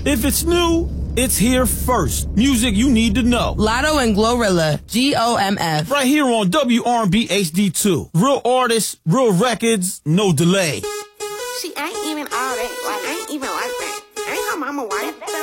If it's new, it's here first. Music you need to know. Lotto and Glorilla, GOMF. Right here on WRB HD2. Real artists, real records, no delay. See, I ain't even all that. Like, I ain't even like that. I ain't her mama wife.